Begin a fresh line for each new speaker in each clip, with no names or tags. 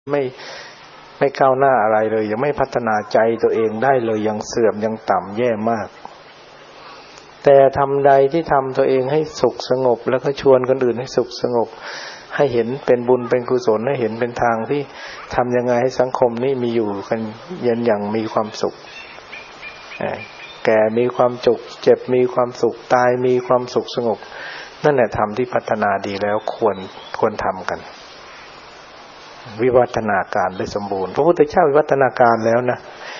ไม่ไม่ก้าวหน้าอะไรเลยยังไม่พัฒนาใจตัวเองได้เลยยังเสื่อมยังต่ำแย่มากแต่ทำใดที่ทำตัวเองให้สุขสงบแล้วก็ชวนคนอื่นให้สุขสงบให้เห็นเป็นบุญเป็นกุศลให้เห็นเป็นทางที่ทำยังไงให้สังคมนี้มีอยู่กันยันอย่างมีความสุขแก่มีความสุขเจ็บมีความสุขตายมีความสุขสงบนั่นแหละธรรมที่พัฒนาดีแล้วควรทำกันวิวัฒนาการได้สมบูรณ์พระพุทธเจ้าวิวัฒนาการแล้วนะ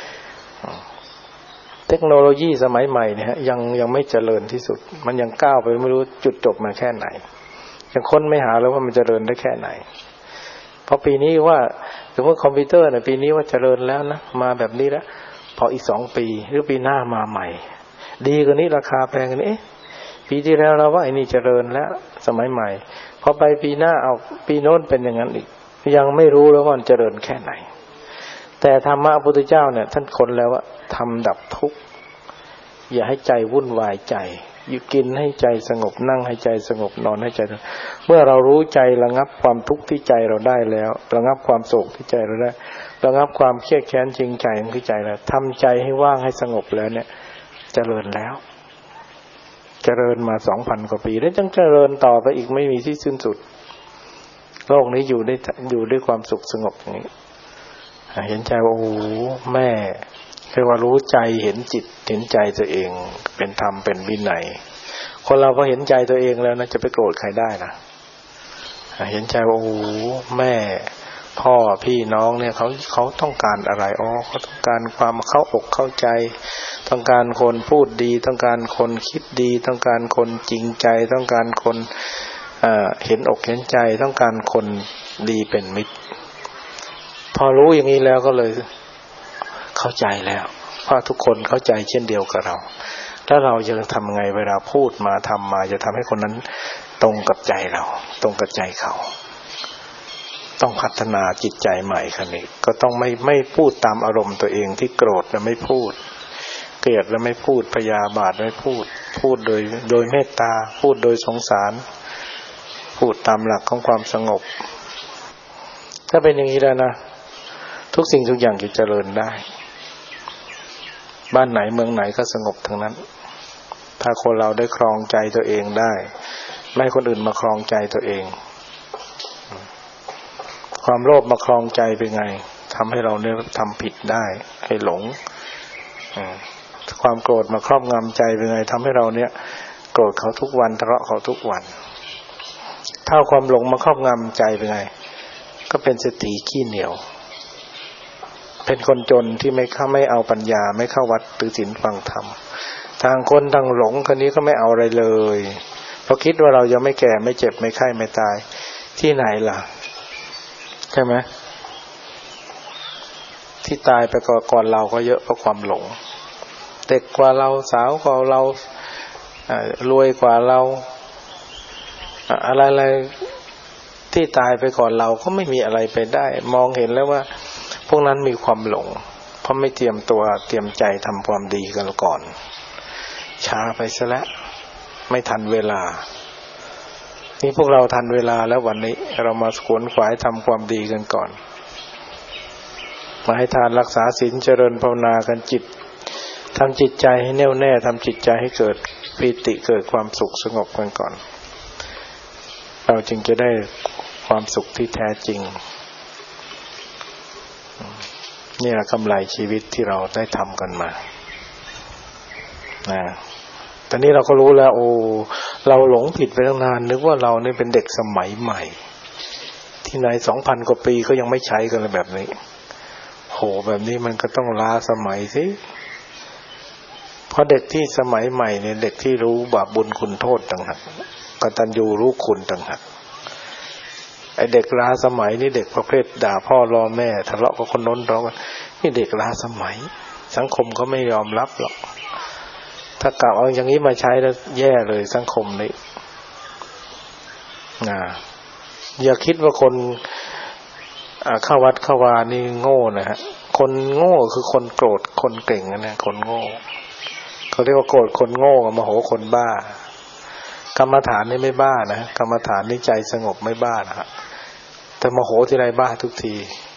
เทคโนโลยีสมัยใหม่เนี่ยยังไม่เจริญที่สุดมันยังก้าวไปไม่รู้จุดจบมาแค่ไหนยังค้นไม่หาแล้วว่ามันเจริญได้แค่ไหนพอปีนี้ว่าสมมติคอมพิวเตอร์เนี่ยปีนี้ว่าเจริญแล้วนะมาแบบนี้แล้วพออีก2 ปีหรือปีหน้ามาใหม่ดีกว่านี้ราคาแพงกว่านี้ปีที่แล้วเราว่าไอ้นี่เจริญแล้วสมัยใหม่พอไปปีหน้าเอาปีโน้นเป็นอย่างนั้นอีกยังไม่รู้แล้วว่ามันเจริญแค่ไหนแต่ธรรมะพระพุทธเจ้าเนี่ยท่านค้นแล้วว่าทำดับทุกข์อย่าให้ใจวุ่นวายใจอยู่กินให้ใจสงบนั่งให้ใจสงบนอนให้ใจเมื่อเรารู้ใจระงับความทุกข์ที่ใจเราได้แล้วระงับความโศกที่ใจเราได้ระงับความเครียดแค้นจริงใจของใจแล้วทำใจให้ว่างให้สงบแล้วเนี่ยเจริญแล้วเจริญมา 2,000 กว่าปีแล้วยังเจริญต่อไปอีกไม่มีที่สิ้นสุดโลกนี้อยู่ด้วยความสุขสงบอย่างนี้เห็นใจว่าโอ้แม่เรียกว่ารู้ใจเห็นจิตเห็นใจตัวเองเป็นธรรมเป็นวินัยคนเราพอเห็นใจตัวเองแล้วนะจะไปโกรธใครได้นะเห็นใจว่าโอ้แม่พ่อพี่น้องเนี่ยเขาต้องการอะไรเขาต้องการความเข้าอกเข้าใจต้องการคนพูดดีต้องการคนคิดดีต้องการคนจริงใจต้องการคนเห็นอกเห็นใจต้องการคนดีเป็นมิตรพอรู้อย่างนี้แล้วก็เลยเข้าใจแล้วเพราะทุกคนเข้าใจเช่นเดียวกับเราแล้วเราจะทำไงเวลาพูดมาทำมาจะทำให้คนนั้นตรงกับใจเราตรงกับใจเขาต้องพัฒนาจิตใจใหม่คันนี้ก็ต้องไม่พูดตามอารมณ์ตัวเองที่โกรธแล้วไม่พูดเกลียดแล้วไม่พูดพยาบาทไม่พูดโดยเมตตาพูดโดยสงสารพูดตามหลักของความสงบถ้าเป็นอย่างนี้แล้วนะทุกสิ่งทุกอย่างจะเจริญได้บ้านไหนเมืองไหนก็สงบทั้งนั้นถ้าคนเราได้ครองใจตัวเองได้ไม่ให้คนอื่นมาครองใจตัวเองความโลภมาครองใจเป็นไงทำให้เราเนี่ยทำผิดได้ให้หลงความโกรธมาครอบงำใจเป็นไงทำให้เราเนี่ยโกรธเขาทุกวันทะเลาะเขาทุกวันถ้าความหลงมาครอบงำใจเป็นไงก็เป็นเศรษฐีขี้เหนียวเป็นคนจนที่ไม่เอาปัญญาไม่เข้าวัดถือศีลฟังธรรมทางคนทางหลงคนนี้ก็ไม่เอาอะไรเลยเพราะคิดว่าเรายังไม่แก่ไม่เจ็บไม่ไข้ไม่ตายที่ไหนล่ะใช่ไหมที่ตายไปก่อนเราก็เยอะเพราะความหลงเด็กกว่าเราสาวกว่าเรารวยกว่าเราอะไรที่ตายไปก่อนเราก็ไม่มีอะไรไปได้มองเห็นแล้วว่าพวกนั้นมีความหลงเพราะไม่เตรียมตัวเตรียมใจทำความดีกันก่อนช้าไปซะแล้วไม่ทันเวลานี่พวกเราทันเวลาแล้ววันนี้เรามาขวนขวายทำความดีกันก่อนมาให้ทานรักษาศีลเจริญภาวนากันทำจิตใจให้แน่วแน่ทำจิตใจให้เกิดปีติเกิดความสุขสงบกันก่อนเราจึงจะได้ความสุขที่แท้จริงนี่แหละกำไรชีวิตที่เราได้ทำกันมาตอนนี้เราก็รู้แล้วเราหลงผิดไปตั้งนานนึกว่าเรานี่เป็นเด็กสมัยใหม่ที่ไหน 2,000 กว่าปีก็ยังไม่ใช้กันเลยแบบนี้แบบนี้มันก็ต้องล้าสมัยสิเพราะเด็กที่สมัยใหม่เนี่ยเด็กที่รู้บาปบุญคุณโทษต่างหากกตัญญูรู้คุณต่างหากไอเด็กล้าสมัยนี่เด็กประเภทด่าพ่อล้อแม่ทะเลาะกับคนโน้นทะเลาะกันนี่เด็กล้าสมัยสังคมเขาไม่ยอมรับหรอกถ้ากลับเอาอย่างนี้มาใช้แล้วแย่เลยสังคมนี้อย่าคิดว่าคนเข้าวัดเข้าวานี่โง่นะฮะคนโง่คือคนโกรธคนเก่งนะคนโง่เขาเรียกว่าโกรธคนโง่โมโหคนบ้ากรรมฐานนี่ไม่บ้านะกรรมฐานนี่ใจสงบไม่บ้านะฮะแต่โมโหทีไรบ้าทุกที